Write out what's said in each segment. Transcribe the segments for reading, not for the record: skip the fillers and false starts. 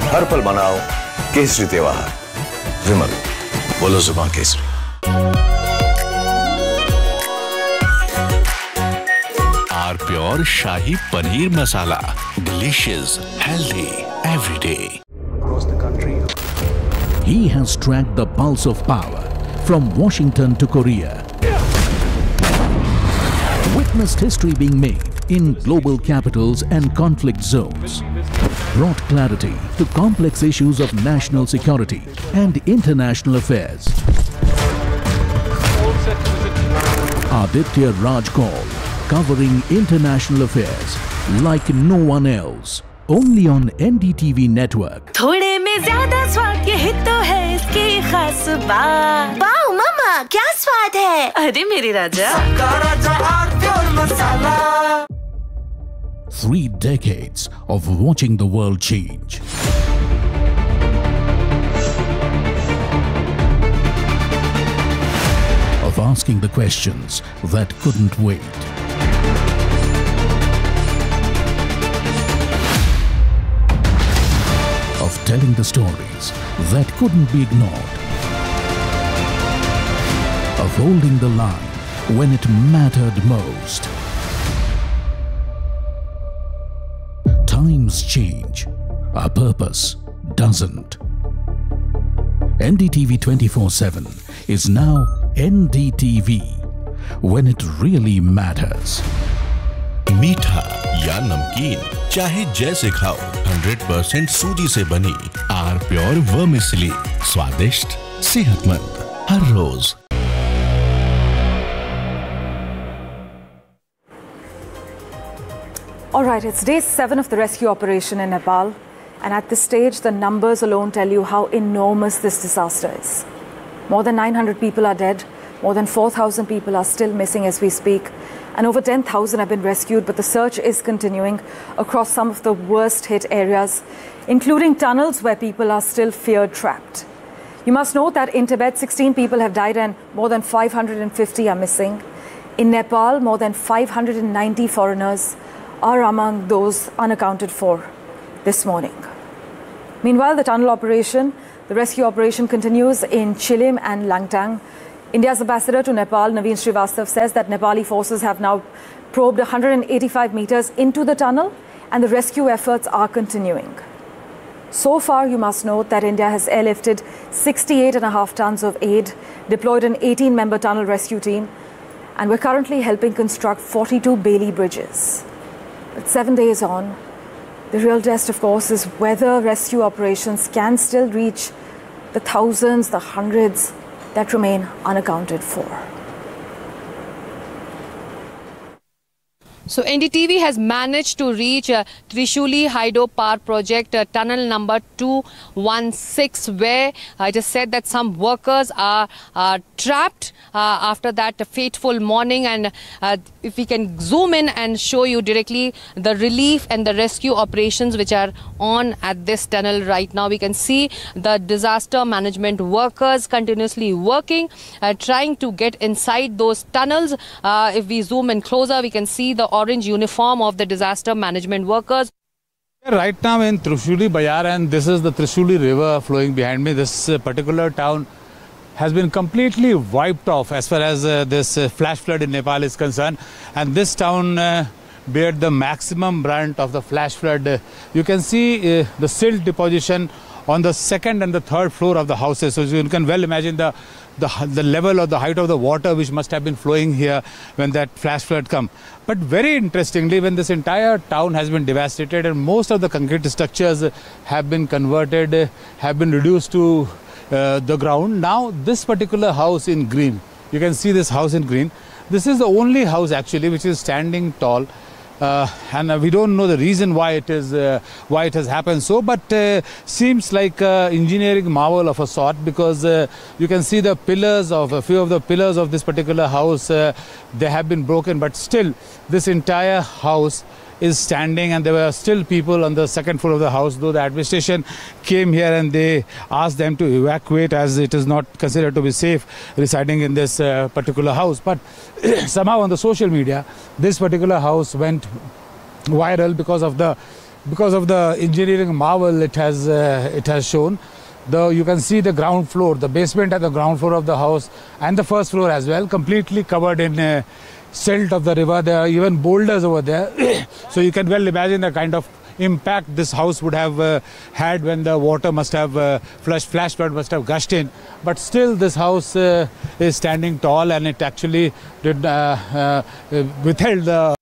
हर पल मनाओ केसरी त्योहार। विमल, बोलो जुबान Kesari. Are pure shahi paneer masala, delicious, healthy, everyday. Across the country. He has tracked the pulse of power from Washington to Korea. Witnessed history being made in global capitals and conflict zones. Brought clarity to complex issues of national security and international affairs. Aditya Raj Kaul, covering international affairs like no one else. Only on NDTV network. थोड़े में ज्यादा स्वाद यही तो है इसकी खास बात। वाओ मामा, क्या स्वाद है? अरे मेरी राजा। 3 decades of watching the world change. Of asking the questions that couldn't wait. Of telling the stories that couldn't be ignored. Of holding the line when it mattered most. Times change, our purpose doesn't. NDTV 24/7 is now NDTV, when it really matters. मीठा या नमकीन, चाहे जैसे खाओ, 100% सूजी से बनी are pure vermicelli, स्वादिष्ट, सेहतमंद, हर रोज। All right, it's day 7 of the rescue operation in Nepal, and at this stage, the numbers alone tell you how enormous this disaster is. More than 900 people are dead, more than 4,000 people are still missing as we speak, and over 10,000 have been rescued, but the search is continuing across some of the worst hit areas, including tunnels where people are still feared trapped. You must note that in Tibet, 16 people have died and more than 550 are missing. In Nepal, more than 590 foreigners are among those unaccounted for this morning. Meanwhile, the tunnel operation, the rescue operation continues in Chilim and Langtang. India's ambassador to Nepal, Naveen Srivastav, says that Nepali forces have now probed 185 meters into the tunnel and the rescue efforts are continuing. So far, you must note that India has airlifted 68.5 tons of aid, deployed an 18-member tunnel rescue team, and we're currently helping construct 42 Bailey bridges. But 7 days on, the real test, of course, is whether rescue operations can still reach the thousands, the hundreds that remain unaccounted for. So NDTV has managed to reach Trishuli Hydro Power Project tunnel number 216, where I just said that some workers are trapped after that fateful morning, and if we can zoom in and show you directly the relief and the rescue operations which are on at this tunnel right now. We can see the disaster management workers continuously working, trying to get inside those tunnels. If we zoom in closer, we can see the orange uniform of the disaster management workers. Right now in Trishuli Bayar, and this is the Trishuli river flowing behind me. This particular town has been completely wiped off as far as this flash flood in Nepal is concerned, and this town bear the maximum brunt of the flash flood. You can see the silt deposition on the second and the third floor of the houses, so you can well imagine the level or the height of the water which must have been flowing here when that flash flood come. But very interestingly, when this entire town has been devastated and most of the concrete structures have been converted, have been reduced to the ground, now this particular house in green, you can see this house in green, this is the only house actually which is standing tall. And we don't know the reason why it has happened so, but seems like engineering marvel of a sort, because you can see the pillars of a few of the pillars of this particular house, they have been broken, but still this entire house is standing, and there were still people on the second floor of the house, though the administration came here and they asked them to evacuate as it is not considered to be safe residing in this particular house. But somehow on the social media, this particular house went viral because of the because of the engineering marvel it has shown. You can see the ground floor, the basement and the ground floor of the house and the first floor as well, completely covered in silt of the river. There are even boulders over there. So you can well imagine the kind of impact this house would have had when the water must have flash flood must have gushed in. But still this house is standing tall, and it actually did withheld the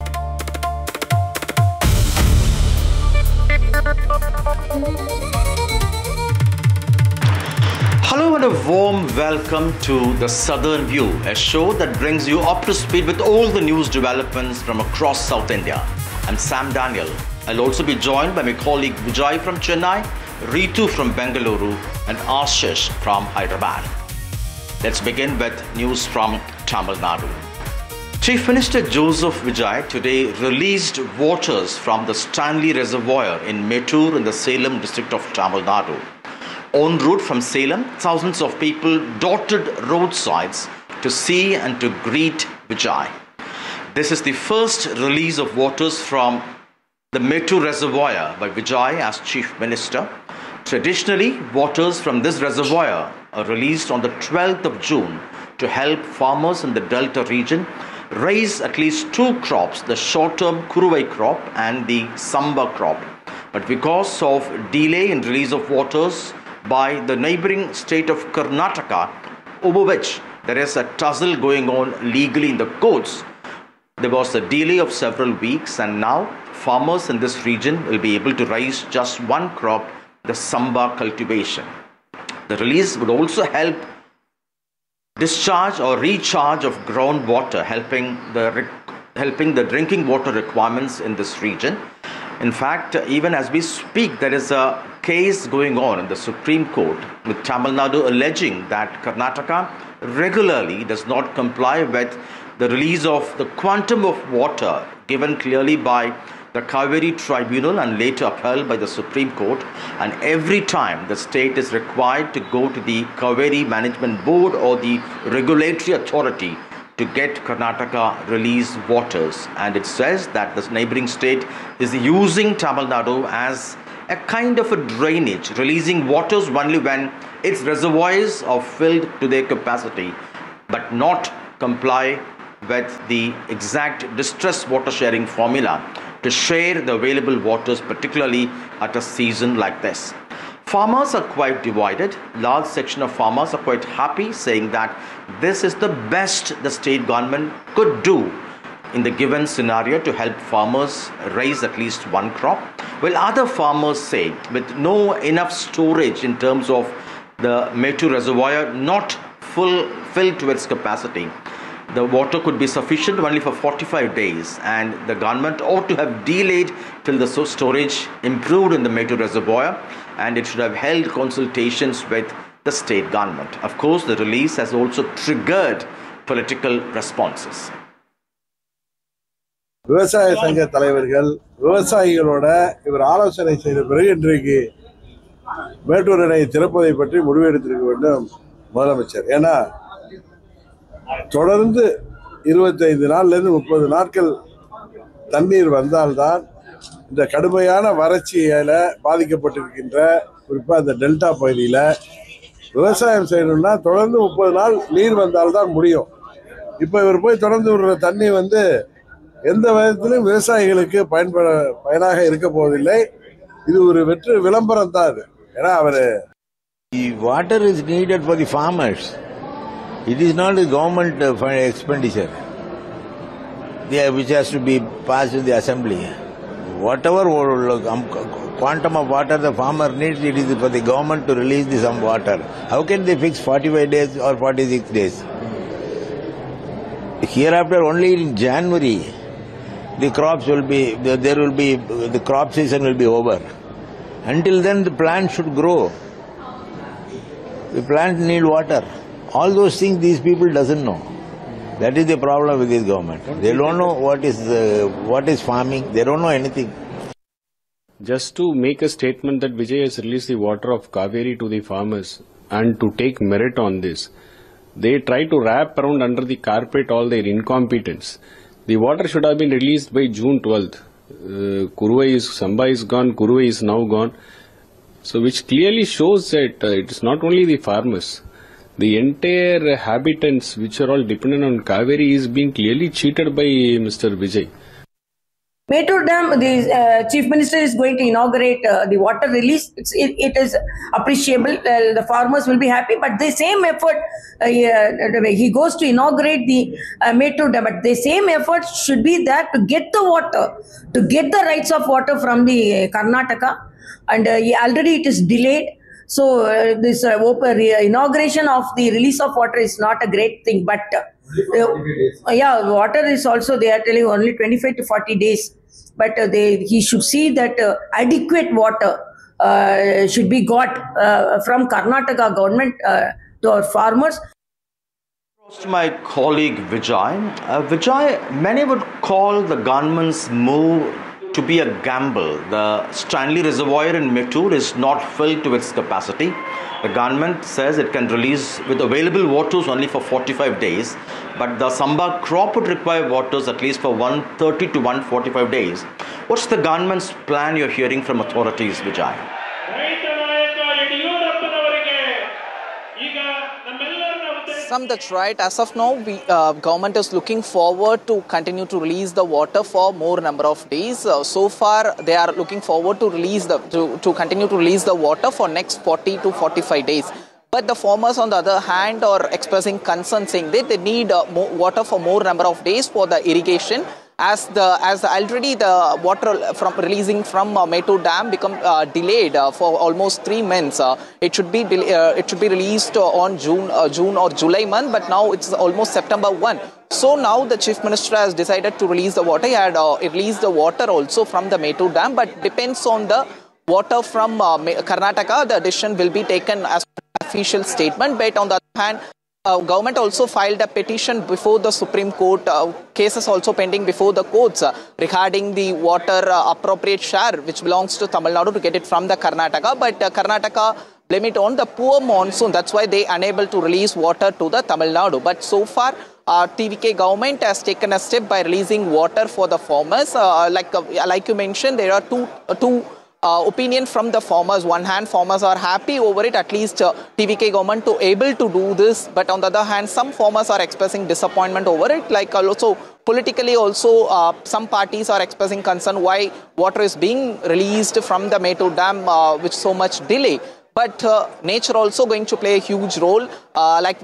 Hello and a warm welcome to The Southern View, a show that brings you up to speed with all the news developments from across South India. I'm Sam Daniel. I'll also be joined by my colleague Vijay from Chennai, Ritu from Bengaluru and Ashish from Hyderabad. Let's begin with news from Tamil Nadu. Chief Minister Joseph Vijay today released waters from the Stanley Reservoir in Mettur in the Salem district of Tamil Nadu. En route from Salem, thousands of people dotted roadsides to see and to greet Vijay. This is the first release of waters from the Mettur Reservoir by Vijay as Chief Minister. Traditionally, waters from this reservoir are released on the 12th of June to help farmers in the Delta region raise at least two crops, the short-term Kuruvai crop and the Samba crop. But because of delay in release of waters by the neighboring state of Karnataka, over which there is a tussle going on legally in the courts, there was a delay of several weeks, and now farmers in this region will be able to raise just one crop, the Samba cultivation. The release would also help discharge or recharge of groundwater, helping the drinking water requirements in this region. In fact, even as we speak, there is a case going on in the Supreme Court with Tamil Nadu alleging that Karnataka regularly does not comply with the release of the quantum of water given clearly by the Kaveri Tribunal and later upheld by the Supreme Court. And every time the state is required to go to the Kaveri Management Board or the regulatory authority to get Karnataka release waters. And it says that this neighboring state is using Tamil Nadu as a kind of a drainage, releasing waters only when its reservoirs are filled to their capacity, but not comply with the exact distress water sharing formula to share the available waters, particularly at a season like this. Farmers are quite divided. Large section of farmers are quite happy, saying that this is the best the state government could do in the given scenario to help farmers raise at least one crop, while other farmers say with no enough storage in terms of the Mettur Reservoir not filled to its capacity, the water could be sufficient only for 45 days, and the government ought to have delayed till the storage improved in the Mettur Reservoir, and it should have held consultations with the state government. Of course, the release has also triggered political responses. விவசாய சங்க தலைவர்கள் விவசாயிகளோட இவர் ஆலோசனை செய்த பிறகு இன்றைக்கு மேட்டூர் அணை திறப்பதை பற்றி முடிவெடுத்திருக்க வேண்டும் முதலமைச்சர். ஏன்னா தொடர்ந்து 25 நாள்லேருந்து 30 நாட்கள் தண்ணீர் வந்தால்தான் இந்த கடுமையான வறட்சியால் பாதிக்கப்பட்டிருக்கின்ற குறிப்பாக இந்த டெல்டா பகுதியில் விவசாயம் செய்யணும்னா தொடர்ந்து 30 நாள் நீர் வந்தால்தான் முடியும். இப்போ இவர் போய் தொடர்ந்து விடுற தண்ணி எந்த விதத்திலும் விவசாயிகளுக்கு பயனாக இருக்க போவதில்லை. இது ஒரு வெற்று விளம்பரம் தான் இது. ஏன்னா water is needed for the farmers. It is not the government expenditure which has to be passed in the assembly. Whatever quantum of water the farmer needs, it is for the government to release some water. How can they fix 45 days or 46 days? Hereafter, only in January, the crop season will be over. Until then, the plant should grow. The plant need water. All those things these people doesn't know. That is the problem with this government. They don't know what is farming. They don't know anything. Just to make a statement that Vijay has released the water of Kaveri to the farmers and to take merit on this, they try to wrap around under the carpet all their incompetence. The water should have been released by June 12th. Samba is gone, Kuruvai is now gone. So which clearly shows that it is not only the farmers, the entire habitants which are all dependent on Kaveri is being clearly cheated by Mr. Vijay. Mettur Dam, the Chief Minister is going to inaugurate the water release. It is appreciable. The farmers will be happy, but the same effort, he goes to inaugurate the Mettur Dam, but the same effort should be there to get the water, to get the rights of water from the Karnataka, and already it is delayed. So this inauguration of the release of water is not a great thing, but water is also, they are telling only 25 to 40 days. But he should see that adequate water should be got from Karnataka government to our farmers. To my colleague Vijay. Vijay, many would call the government's move to be a gamble. The Stanley Reservoir in Mettur is not filled to its capacity. The government says it can release with available waters only for 45 days, but the Samba crop would require waters at least for 130 to 145 days. What's the government's plan you're hearing from authorities, Vijay? Sam, that's right. As of now, government is looking forward to continue to release the water for more number of days. So far, they are looking forward to release to continue to release the water for next 40 to 45 days. But the farmers, on the other hand, are expressing concern, saying that they need more water for more number of days for the irrigation. As already the water from releasing from Mettur Dam become delayed for almost 3 months. It should be released on June or July month, but now it's almost September 1. So now the Chief Minister has decided to release the water. He had released the water also from the Mettur Dam, but depends on the water from Karnataka. The decision will be taken as an official statement. But on the other hand, government also filed a petition before the Supreme Court, cases also pending before the courts regarding the water appropriate share which belongs to Tamil Nadu to get it from the Karnataka. But Karnataka blame it on the poor monsoon. That's why they unable to release water to the Tamil Nadu. But so far, TVK government has taken a step by releasing water for the farmers. Like you mentioned, there are two opinion from the farmers. One hand, farmers are happy over it, at least TVK government to able to do this. But on the other hand, some farmers are expressing disappointment over it. Like also politically also, some parties are expressing concern why water is being released from the Mettur Dam with so much delay. But nature also going to play a huge role. Like